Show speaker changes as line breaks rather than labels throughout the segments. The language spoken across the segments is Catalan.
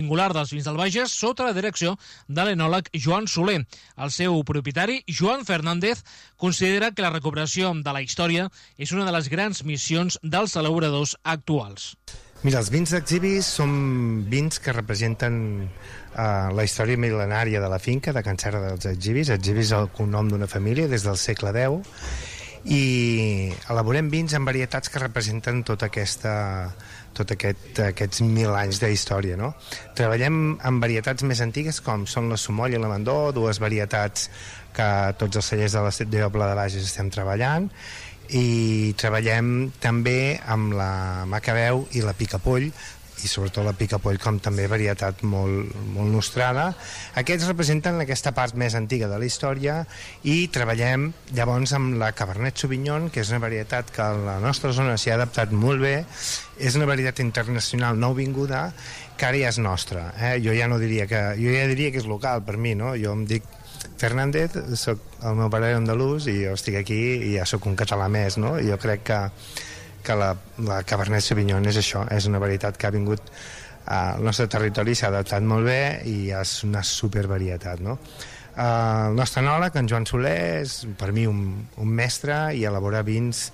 singular dels vins del Bages sota la direcció de l'enòleg Joan Soler. El seu propietari, Joan Fernández, considera que la recuperació de la història és una de les grans missions dels elaboradors actuals.
Mira, els vins d'Exhibis són vins que representen la història mil·lenària de la finca de Can Serra dels Exhibis. Exhibis és el cognom d'una família des del segle X i elaborem vins en varietats que representen aquests 1.000 anys de història, no? Treballem amb varietats més antigues com són la Sumoll i l'Amandó, dues varietats que tots els cellers de la DO Pla de Bages estem treballant, i treballem també amb la Macabeu i la Picapoll, i sobretot la Picapoll com també varietat molt nostrada. Aquests representen aquesta part més antiga de la història, i treballem llavors amb la Cabernet Sauvignon, que és una varietat que a la nostra zona s'hi ha adaptat molt bé. És una varietat internacional nouvinguda que ara ja és nostra, jo ja diria que és local per mi, no? Jo em dic Fernández, el meu pare era andalús i jo estic aquí i ja sóc un català més, no? Jo crec que la Cabernet Sauvignon és això, és una varietat que ha vingut al nostre territori, s'ha adaptat molt bé i és una supervarietat, no? El nostre enòleg, en Joan Soler, és per mi un mestre i elabora vins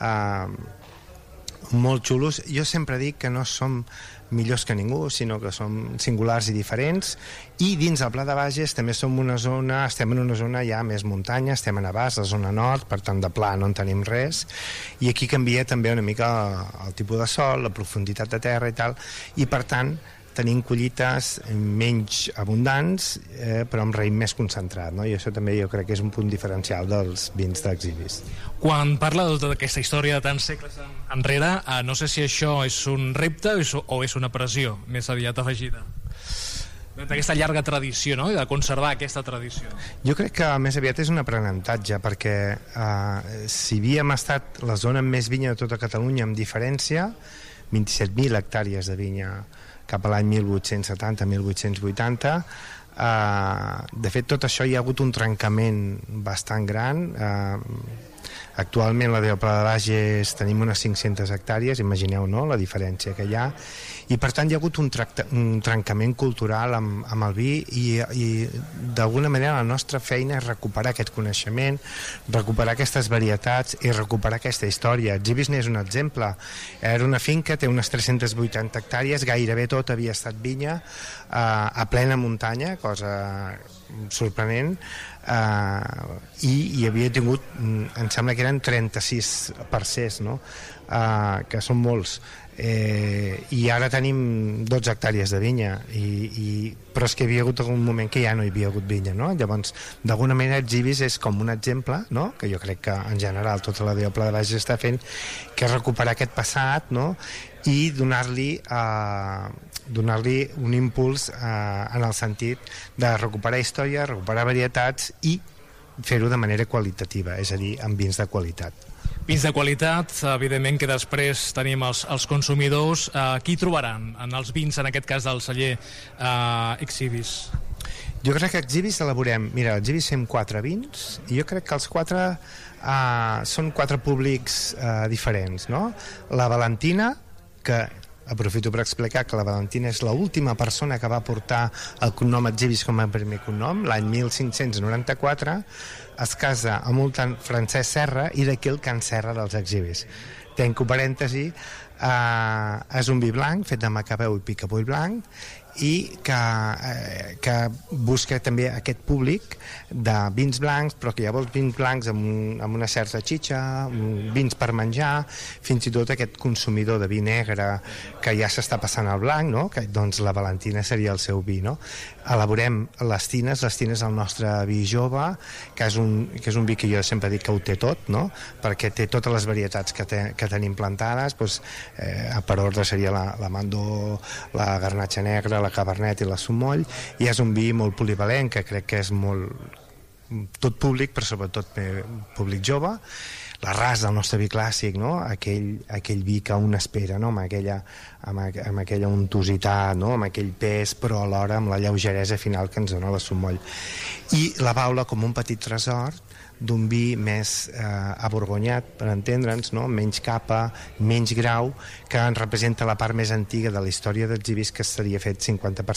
molt xulos. Jo sempre dic que no som millors que ningú, sinó que som singulars i diferents, i dins del Pla de Bages també estem en una zona ja més muntanya, estem a Navàs, la zona nord, per tant de pla no en tenim res, i aquí canvia també una mica el tipus de sol, la profunditat de terra i tal, i per tant tenim collites menys abundants, però amb raïm més concentrat, no? I això també jo crec que és un punt diferencial dels vins d'Exhibis.
Quan parla de tota aquesta història de tants segles enrere, no sé si això és un repte o és una pressió més aviat afegida d'aquesta llarga tradició, no? I de conservar aquesta tradició.
Jo crec que més aviat és un aprenentatge, perquè si havíem estat la zona amb més vinya de tota Catalunya, amb diferència, 27.000 hectàrees de vinya cap a l'any 1870-1880, de fet tot això hi ha hagut un trencament bastant gran. Actualment la DO Pla de Bages tenim unes 500 hectàrees, imagineu, no?, la diferència que hi ha, i per tant hi ha hagut un trencament cultural amb el vi, i d'alguna manera la nostra feina és recuperar aquest coneixement, recuperar aquestes varietats i recuperar aquesta història. Exhibis n'és un exemple, era una finca, té unes 380 hectàrees, gairebé tot havia estat vinya, a plena muntanya, cosa sorprenent, i hi havia tingut, em sembla que eren 36 parcers, no? Que són molts, i ara tenim 12 hectàrees de vinya, però és que hi havia hagut algun moment que ja no hi havia hagut vinya, no? Llavors d'alguna manera Exhibis és com un exemple, no?, que jo crec que en general tota la DO Pla de Bages està fent, que és recuperar aquest passat, no?, i donar-li un impuls en el sentit de recuperar història, recuperar varietats i fer-ho de manera qualitativa, és a dir, amb vins de qualitat.
Vins de qualitat, evidentment que després tenim els consumidors. Qui trobaran en els vins, en aquest cas del celler Exhibis?
Jo crec que Exhibis elaborem, mira, a Exhibis fem 4 vins, i jo crec que els 4 són 4 públics diferents, no? La Valentina, que aprofito per explicar que la Valentina és l'última persona que va portar el cognom Exhibis com a primer cognom, l'any 1594, es casa amb un Francesc Serra, i d'aquí el Can Serra dels Exhibis. Tanco parèntesi, és un vi blanc fet de Macabeu i Picapoll blanc, i que busca també aquest públic de vins blancs, però que llavors vins blancs amb una certa xitxa, vins per menjar, fins i tot aquest consumidor de vi negre que ja s'està passant al blanc, no?, que doncs la Valentina seria el seu vi, no? Elaborem les tines el nostre vi jove, que és un vi que jo sempre dic que ho té tot, no?, perquè té totes les varietats que tenim plantades, doncs, per ordre seria l'Amandó, la Garnatxa Negra, la Cabernet i la Sumoll, i és un vi molt polivalent, que crec que és molt tot públic, però sobretot públic jove. La ras del nostre vi clàssic, no?, aquell vi que un espera, no?, amb aquella untositat, no?, amb aquell pes, però alhora amb la lleugeresa final que ens dona la Sumoll. I la Baula com un petit tresor d'un vi més aborgonyat, per entendre'ns, no?, menys capa, menys grau, que ens representa la part més antiga de la història d'Exhibis, que estaria fet 50%